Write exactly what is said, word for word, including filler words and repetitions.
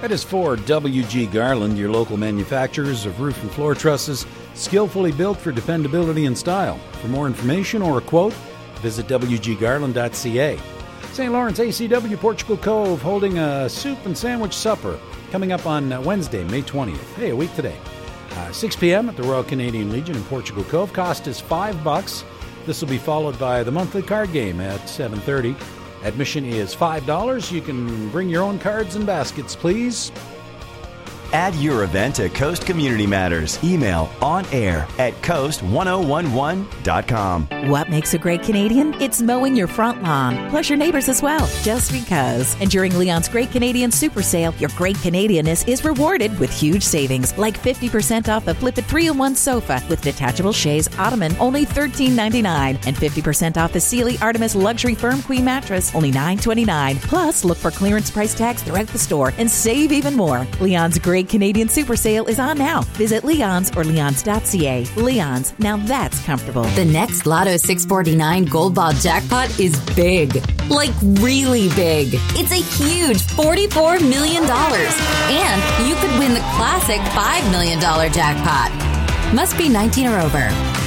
That is for W G Garland, your local manufacturers of roof and floor trusses, skillfully built for dependability and style. For more information or a quote, visit w g garland dot c a. Saint Lawrence A C W Portugal Cove holding a soup and sandwich supper coming up on Wednesday, May twentieth. Hey, a week today. Uh, six p.m. at the Royal Canadian Legion in Portugal Cove. Cost is five bucks. This will be followed by the monthly card game at seven thirty. Admission is five dollars. You can bring your own cards and baskets, please. Add your event to Coast Community Matters. Email on air at coast one oh one one dot com. What makes a great Canadian? It's mowing your front lawn, plus your neighbors as well, just because. And during Leon's Great Canadian Super Sale, your Great Canadianness is rewarded with huge savings, like fifty percent off the Flip It three in one sofa with detachable chaise ottoman, only thirteen ninety-nine, and fifty percent off the Sealy Artemis Luxury Firm Queen Mattress, only nine twenty-nine. Plus, look for clearance price tags throughout the store and save even more. Leon's Great Canadian Super Sale is on now. Visit Leon's or leons dot c a. Leon's, now that's comfortable. The next Lotto six forty-nine Gold Ball jackpot is big. Like really big. It's a huge forty-four million dollars. And you could win the classic five million dollars jackpot. Must be nineteen or over.